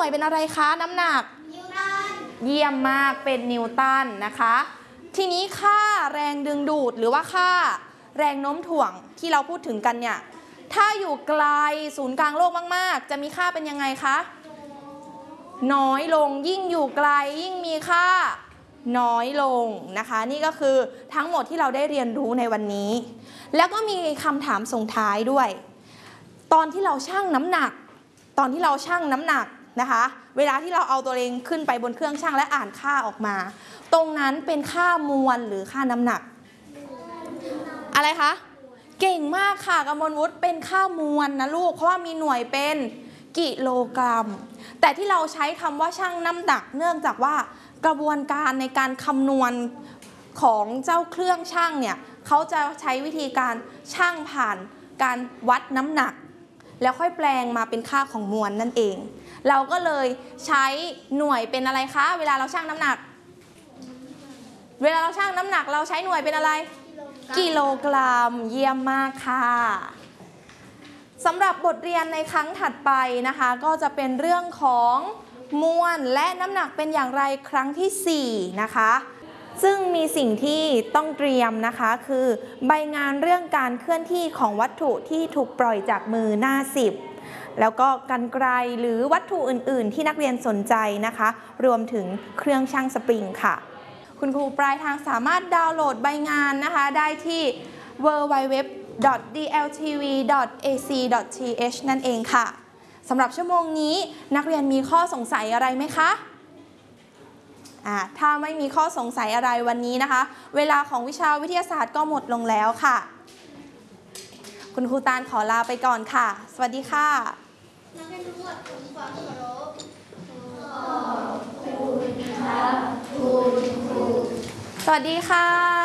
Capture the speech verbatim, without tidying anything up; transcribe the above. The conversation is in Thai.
น่วยเป็นอะไรคะน้ำหนักนิวตันเยี่ยมมากเป็นนิวตันนะคะทีนี้ค่าแรงดึงดูดหรือว่าค่าแรงโน้มถ่วงที่เราพูดถึงกันเนี่ยถ้าอยู่ไกลศูนย์กลางโลกมากๆจะมีค่าเป็นยังไงคะน้อยลงยิ่งอยู่ไกลยิ่งมีค่าน้อยลงนะคะนี่ก็คือทั้งหมดที่เราได้เรียนรู้ในวันนี้แล้วก็มีคำถามส่งท้ายด้วยตอนที่เราชั่งน้ำหนักตอนที่เราชั่งน้ำหนักนะคะเวลาที่เราเอาตัวเองขึ้นไปบนเครื่องชั่งและอ่านค่าออกมาตรงนั้นเป็นค่ามวลหรือค่าน้ำหนักอะไรคะเก่งมากค่ะกมลวุฒิเป็นค่ามวลนะลูกเพราะว่ามีหน่วยเป็นกิโลกรัมแต่ที่เราใช้คำว่าชั่งน้ำหนักเนื่องจากว่ากระบวนการในการคำนวณของเจ้าเครื่องชั่งเนี่ยเขาจะใช้วิธีการชั่งผ่านการวัดน้ำหนักแล้วค่อยแปลงมาเป็นค่าของมวลนั่นเองเราก็เลยใช้หน่วยเป็นอะไรคะเวลาเราชั่งน้ำหนักเวลาเราชั่งน้ำหนักเราใช้หน่วยเป็นอะไรกิโลกรัมเยี่ยมมากค่ะสำหรับบทเรียนในครั้งถัดไปนะคะก็จะเป็นเรื่องของมวลและน้ำหนักเป็นอย่างไรครั้งที่สี่นะคะซึ่งมีสิ่งที่ต้องเตรียมนะคะคือใบงานเรื่องการเคลื่อนที่ของวัตถุที่ถูกปล่อยจากมือหน้าสิบแล้วก็กรรไกรหรือวัตถุอื่นๆที่นักเรียนสนใจนะคะรวมถึงเครื่องชั่งสปริงค่ะคุณครูปลายทางสามารถดาวน์โหลดใบงานนะคะได้ที่ ดับเบิลยู ดับเบิลยู ดับเบิลยู ดอท ดี แอล ที วี ดอท เอ ซี ดอท ที เอช นั่นเองค่ะสำหรับชั่วโมงนี้นักเรียนมีข้อสงสัยอะไรไหมคะอ่าถ้าไม่มีข้อสงสัยอะไรวันนี้นะคะเวลาของวิชาวิทยาศาสตร์ก็หมดลงแล้วค่ะคุณครูตาลขอลาไปก่อนค่ะสวัสดีค่ะนักเรียนทุกคนขอความเคารพขอบคุณครับคุณครูสวัสดีค่ะ